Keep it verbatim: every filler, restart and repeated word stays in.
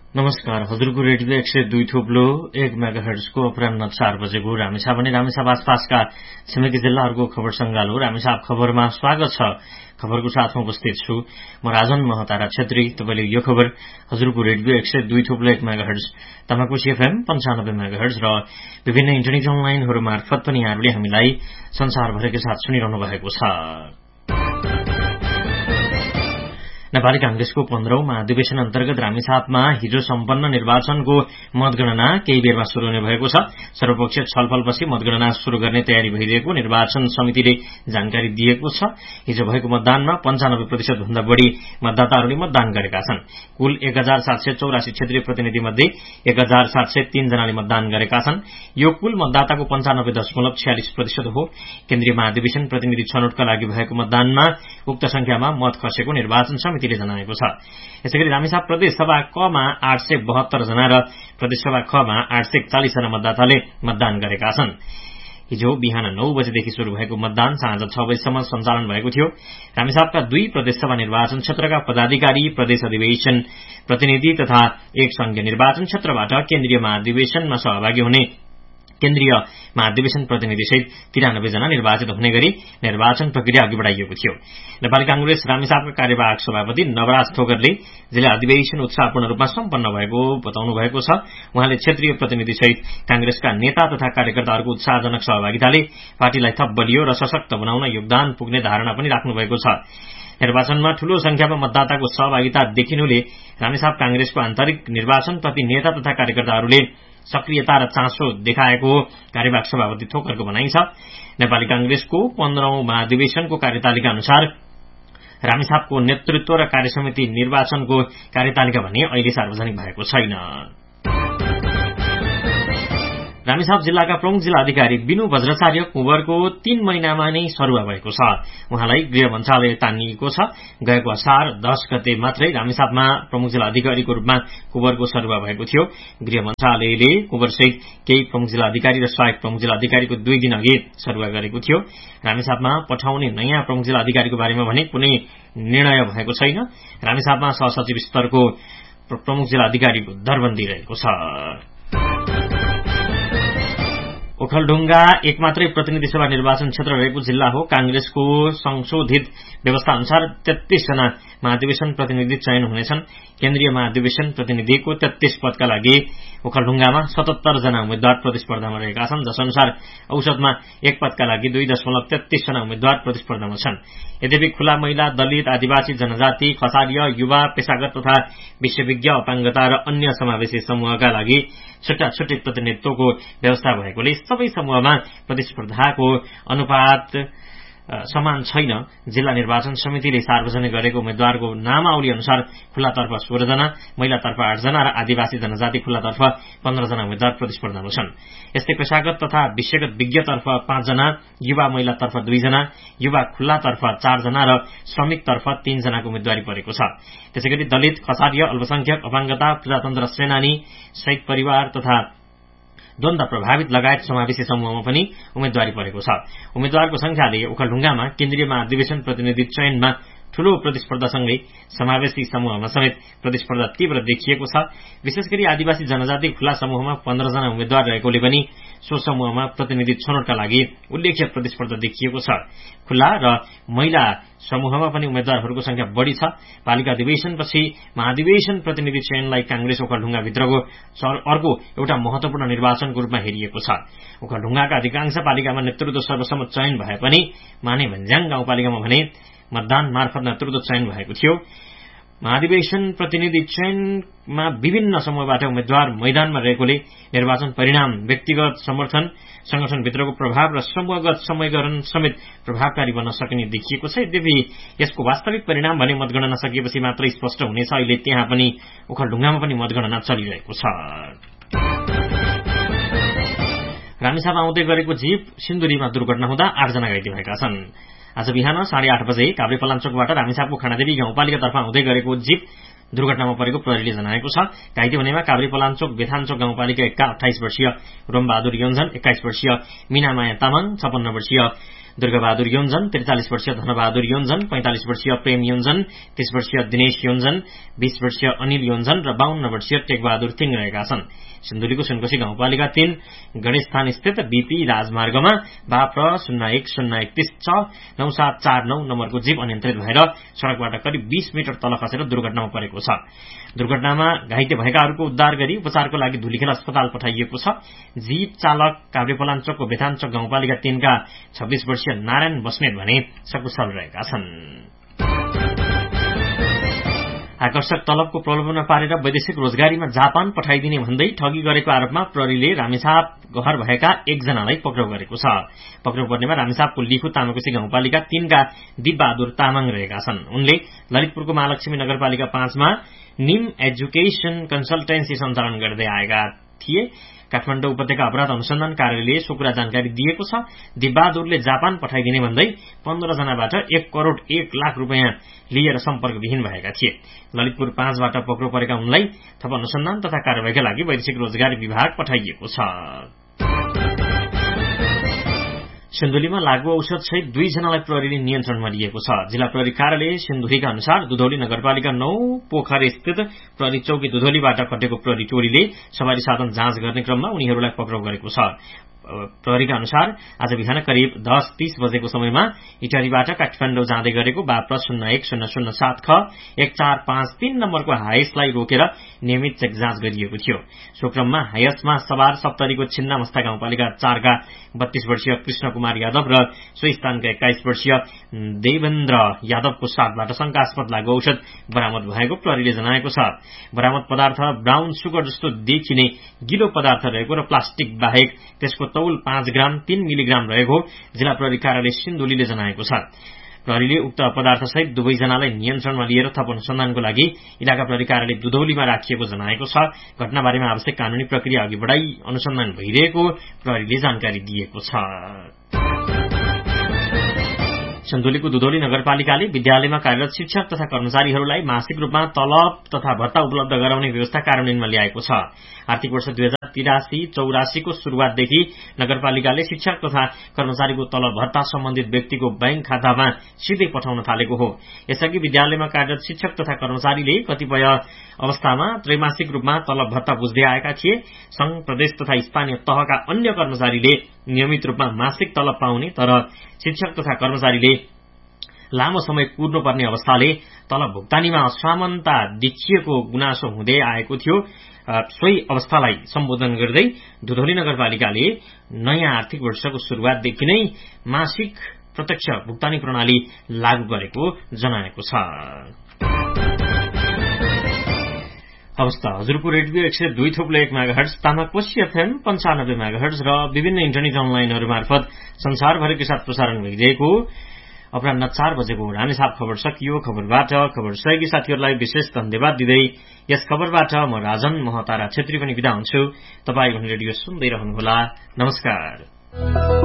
नमस्कार, हजुरको रेडियो एक सय दुई थुप्लो एक मेगाहर्जको अपराह्न चार बजेको रामेछाप अनि रामेछाप आसपासका छिमेकी जिल्लाहरूको खबर संगालो रामेछाप खबरमा स्वागत छ। खबरको साथमा उपस्थित छु म राजन महतारा छेत्री। तपाईले यो खबर हजुरको रेडियो एक सय दुई थुप्लो एक मेगाहर्ज, तमाकुसी एफएम पन्चानब्बे मेगाहर्ज र विभिन्न इन्टरनेट अनलाइनहरू मार्फत पनि यहाँहरूले हामीलाई संसारभरकै साथ सुनिरहनु भएको छ। नेपाली कांग्रेसको पन्ध्रौं महाधिवेशन अन्तर्गत रामेछापमा हिजो सम्पन्न निर्वाचनको मतगणना केही बेरमा शुरू हुने भएको छ। सर्वपक्षीय छलफलपछि मतगणना शुरू गर्ने तयारी भइरहेको निर्वाचन समितिले जानकारी दिएको छ। हिजो भएको मतदानमा पञ्चानब्बे प्रतिशत भन्दा बढ़ी मतदाताहरूले मतदान गरेका छन्। कुल एक हजार सात सय चौरासी क्षेत्रीय प्रतिनिधि मध्ये एक हजार सात सय तीन जनाले मतदान गरेका छन्। यो कुल मतदाताको पञ्चानब्बे दशमलव छयालिस प्रतिशत हो। केन्द्रीय महाधिवेशन प्रतिनिधि छनौटका लागि भएको मतदानमा उक्त संख्यामा मत खसेको निर्वाचन समितिले जनाएको छ। यसैगरी रामेछाप प्रदेशसभा कमा आठ सय बहत्तर जना र प्रदेशसभा खमा आठ सय एकचालिस जना मतदाताले मतदान गरेका छन्। हिजो बिहान नौ बजेदेखि शुरू भएको मतदान साँझ छ बजेसम्म सञ्चालन भएको थियो। रामेछापका दुई प्रदेशसभा निर्वाचन क्षेत्रका पदाधिकारी, प्रदेश अधिवेशन प्रतिनिधि तथा एक संघीय निर्वाचन क्षेत्रबाट केन्द्रीय महाधिवेशनमा सहभागी हुने केन्द्रीय महाधिवेशन प्रतिनिधिसहित तिरानब्बे जना निर्वाचित हुने गरी निर्वाचन प्रक्रिया अघि बढ़ाइएको थियो। नेपाली कांग्रेस रामेछापका कार्यवाहक सभापति नवराज थोकरले जिल्ला अधिवेशन उत्साहपूर्ण रूपमा सम्पन्न भएको बताउनु भएको छ। उहाँले क्षेत्रीय प्रतिनिधिसहित कांग्रेसका नेता तथा कार्यकर्ताहरूको उत्साहजनक सहभागिताले पार्टीलाई थप बलियो र सशक्त बनाउन योगदान पुग्ने धारणा पनि राख्नु भएको छ। निर्वाचनमा ठूलो संख्यामा मतदाताको सहभागिता देखिनुले रामेछाप कांग्रेसको आन्तरिक निर्वाचनप्रति नेता तथा कार्यकर्ताहरूले सक्रियता र चासो देखाएको कार्यवाहक सभापति थोकरको भनाइ छ। नेपाली कांग्रेसको पन्ध्रौं महाधिवेशनको कार्यतालिका अनुसार रामेछापको नेतृत्व र कार्यसमिति निर्वाचनको कार्यतालिका भने अहिले सार्वजनिक भएको छैन। रामेछाप जिल्लाका प्रमुख जिल्ला अधिकारी विनु वज्राचार्य कुँवरको तीन महिनामा नै सरुवा भएको छ। उहाँलाई गृह मन्त्रालय तानिएको छ। गएको असार दश गते मात्रै रामेछापमा प्रमुख जिल्ला अधिकारीको रूपमा कुँवरको सरुवा भएको थियो। गृह मन्त्रालयले कुँवरसहित केही प्रमुख जिल्ला अधिकारी र सहायक प्रमुख जिल्ला अधिकारीको दुई दिन अघि सरुवा गरेको थियो। रामेछापमा पठाउने नयाँ प्रमुख जिल्ला अधिकारीको बारेमा भने कुनै निर्णय भएको छैन। रामेछापमा सहसचिव स्तरको प्रमुख जिल्ला अधिकारीको दरबन्दी रहेको छ। ओखलढुङ्गा एक मात्रै प्रतिनिधि सभा निर्वाचन क्षेत्र रहेको जिल्ला हो। कांग्रेसको संशोधित व्यवस्था अनुसार तेत्तीस जना महाधिवेशन प्रतिनिधि चयन हुनेछन्। केन्द्रीय महाधिवेशन प्रतिनिधिको तेत्तीस पदका लागि ओखलढुङ्गामा सतहत्तर जना उम्मेद्वार प्रतिस्पर्धामा रहेका छन्, जसअनुसार औसतमा एक पदका लागि दुई दशमलव तेत्तीस जना उम्मेद्वार प्रतिस्पर्धामा छन्। यद्यपि खुला महिला, दलित, आदिवासी जनजाति, खसालीय, युवा, पेशागत तथा विश्वविज्ञ, अपाङ्गता र अन्य समावेशी समूहका लागि छुट्टा छुट्टै प्रतिनिधित्वको व्यवस्था भएकोले सबै समूहमा प्रतिस्पर्धाको अनुपात समान छैन। जिल्ला निर्वाचन समितिले सार्वजनिक गरेको उम्मेद्वारको नामावली अनुसार खुल्लातर्फ सोह्र जना, महिलातर्फ आठ जना र आदिवासी जनजाति खुल्लातर्फ पन्ध्र जना उम्मेद्वार प्रतिस्पर्धामा छन्। यस्तै पेशागत तथा विषयगत विज्ञतर्फ पाँच जना, युवा महिलातर्फ दुई जना, युवा खुल्लातर्फ चार जना र श्रमिकतर्फ तीन जनाको उम्मेद्वारी परेको छ। त्यसैगरी दलित, खसालीय, अल्पसंख्यक, अपाङ्गता, प्रजातन्त्र सेनानी, शहीद परिवार तथा द्वन्द प्रभावित लगायत समावेशी समूहमा पनि उम्मेद्वारी परेको छ। उम्मेद्वारको संख्याले ओखलढुङ्गामा केन्द्रीय महाधिवेशन प्रतिनिधि चयनमा ठूलो प्रतिस्पर्धासँगै समावेशी समूहमा समेत प्रतिस्पर्धा तीव्र देखिएको छ। विशेष गरी आदिवासी जनजाति खुला समूहमा पन्ध्र जना उम्मेद्वार रहेकोले पनि सो समूहमा प्रतिनिधि छनौटका लागि उल्लेख्य प्रतिस्पर्धा देखिएको छ। खुला र महिला समूहमा पनि उम्मेद्वारहरूको संख्या बढ़ी छ। पालिका अधिवेशनपछि महाधिवेशन प्रतिनिधि चयनलाई कांग्रेस ओखलढुङ्गाभित्रको अर्को एउटा महत्वपूर्ण निर्वाचनको रूपमा हेरिएको छ। ओखलढुङ्गाका अधिकांश पालिकामा नेतृत्व सर्वसम्मत चयन भए पनि मानेभन्ज्याङ गाउँपालिकामा भने मतदान मार्फत नेतृत्व चयन भएको थियो। महाधिवेशन प्रतिनिधि चयनमा विभिन्न समूहबाट उम्मेद्वार मैदानमा रहेकोले निर्वाचन परिणाम व्यक्तिगत समर्थन, संगठनभित्रको प्रभाव र समूहगत समीकरण समेत प्रभावकारी बन्न सकिने देखिएको छ। यद्यपि यसको वास्तविक परिणाम भने मतगणना सकिएपछि मात्रै स्पष्ट हुनेछ। अहिले त्यहाँ पनि ओखलढुङ्गामा पनि मतगणना चलिरहेको छ। रामेछाप आउँदै गरेको जीप सिन्धुलीमा दुर्घटना हुँदा आठजना घाइते भएका छन्। आज बिहान साढे आठ बजे काभ्रेपलाञ्चोकबाट रामेछापको खानादेवी गाउँपालिकातर्फ आउँदै गरेको जीप दुर्घटनामा परेको प्रहरीले जनाएको छ। घाइते हुनेमा काभ्रेपलाञ्चोक बेथाञ्चोक गाउँपालिका एकका अठाइस वर्षीय रोमबहादुर योन्जन, एक्काइस वर्षीय मीनामाया तामाङ, छपन्न वर्षीय दुर्गाबहादुर योन्जन, त्रिचालिस वर्षीय धनबहादुर योन्जन, पैंतालिस वर्षीय प्रेम योन्जन, तीस वर्षीय दिनेश योन्जन, बीस वर्षीय अनिल योन्जन र बाहन्न वर्षीय टेकबहादुर थिङ रहेका छन्। सिन्धुलीको सुनकोशी गाउँपालिका तीन गणेशस्थान स्थित बीपी राजमार्गमा बाप्र शून्य एक शून्य एकतीस छ नौ सात चार नौ नम्बरको जीप अनियन्त्रित भएर सड़कबाट करिब बीस मिटर तल खसेर दुर्घटनामा परेको छ। दुर्घटनामा घाइते भएकाहरूको उद्धार गरी उपचारको लागि धुलीखेल अस्पताल पठाइएको छ। जीप चालक काभ्रेपलाञ्चोकको बेथाञ्चोक गाउँपालिका तीनका छब्बीस वर्षीय नारायण बस्नेत भने सकुशल रहेका छन्। आकर्षक तलबको प्रलोभनमा पारेर वैदेशिक रोजगारीमा जापान पठाइदिने भन्दै ठगी गरेको आरोपमा प्रहरीले रामेछाप घर भएका एकजनालाई पक्राउ गरेको छ। पक्राउ पर्नेमा रामेछापको लिखु तामाकोशी गाउँपालिका तीनका दिपबहादुर तामाङ रहेका छन्। उनले ललितपुरको महालक्ष्मी नगरपालिका पाँचमा निम एजुकेशन कन्सल्टेन्सी सञ्चालन गर्दै आएका थिए। काठमाडौँ उपत्यका अपराध अनुसन्धान कार्यालयले सो कुरा जानकारी दिएको छ। दिपबहादुरले जापान पठाइदिने भन्दै पन्ध्र जनाबाट एक करोड़ एक लाख रूपियाँ लिएर सम्पर्कविहीन भएका थिए। ललितपुर पाँचबाट पक्राउ परेका उनलाई थप अनुसन्धान तथा कार्यवाहीका लागि वैदेशिक रोजगार विभाग पठाइएको छ। सिन्धुलीमा लागू औषध सहित दुईजनालाई प्रहरीले नियन्त्रणमा लिएको छ। जिल्ला प्रहरी कार्यालय सिन्धुलीका अनुसार दुधौली नगरपालिका नौ पोखर स्थित प्रहरी चौकी दुधौलीबाट कटेको प्रहरी टोलीले सवारी साधन जाँच गर्ने क्रममा उनीहरूलाई पक्राउ गरेको छ। प्रहरीका अनुसार आज बिहान करिब दस तीस बजेको समयमा इटरीबाट काठमाडौँ जाँदै गरेको बाप्र शून्य एक शून्य शून्य सात ख एक चार पाँच तीन नम्बरको हायसलाई रोकेर नियमित चेक जाँच गरिएको थियो। सो क्रममा हायसमा सवार सप्तरीको छिन्नामस्ता गाउँपालिका चारका बत्तीस वर्षीय कृष्ण कुमार यादव र सो स्थानका एक्काइस वर्षीय देवेन्द्र यादवको साथबाट शंकास्पद लागू औषध बरामद भएको प्रहरीले जनाएको छ। बरामद पदार्थ ब्राउन सुगर जस्तो देखिने गिलो पदार्थ रहेको र प्लास्टिक बाहेक त्यसको तौल पाँच ग्राम तीन मिलिग्राम रहेको जिल्ला प्रहरी कार्यालय सिन्धुलीले जनाएको छ। प्रहरीले उक्त पदार्थसहित दुवैजनालाई नियन्त्रणमा लिएर थप अनुसन्धानको लागि इलाका प्रहरी कार्यालय दुधौलीमा राखिएको जनाएको छ। घटनाबारेमा आवश्यक कानूनी प्रक्रिया अघि बढाई अनुसन्धान भइरहेको प्रहरीले जानकारी दिएको छ। सिन्धुलीको दुधौली नगरपालिकाले विद्यालयमा कार्यरत शिक्षक तथा कर्मचारीहरूलाई मासिक रूपमा तलब तथा भत्ता उपलब्ध गराउने व्यवस्था कार्यान्वयनमा ल्याएको छ। आर्थिक वर्ष दुई हजार तिरासी चौरासीको शुरूआतदेखि नगरपालिकाले शिक्षक तथा कर्मचारीको तलब भत्ता सम्बन्धित व्यक्तिको बैंक खातामा सिधै पठाउन थालेको हो। यसअघि विद्यालयमा कार्यरत शिक्षक तथा कर्मचारीले कतिपय अवस्थामा त्रैमासिक रूपमा तलब भत्ता बुझ्दै आएका थिए। संघ प्रदेश तथा स्थानीय तहका अन्य कर्मचारीले नियमित रूपमा मासिक तलब पाउने तर शिक्षक तथा कर्मचारीले लामो समय कुर्नुपर्ने अवस्थाले तलब भुक्तानीमा असमानता देखिएको गुनासो हुँदै आएको थियो। सोही अवस्थालाई सम्बोधन गर्दै दुधौली नगरपालिकाले नयाँ आर्थिक वर्षको शुरूआतदेखि नै मासिक प्रत्यक्ष भुक्तानी प्रणाली लागू गरेको जनाएको छ। अवस्था हजुरको रेडियो एक सय दुई थोप्लो एक मेगाहर्ज, तामाकोशी एफएम पञ्चानब्बे मेगाहर्ज र विभिन्न इन्टरनेट अनलाइनहरू मार्फत संसारभरिकै साथ प्रसारण भइरहेको अपराह्न चार बजेको रामेछाप खबर सकियो। खबरबाट खबर सहयोगी साथीहरूलाई विशेष धन्यवाद दिँदै यस खबरबाट म राजन महतारा छेत्री पनि विदा हुन्छु। तपाईँ रेडियो सुन्दै रहनुहोला। नमस्कार।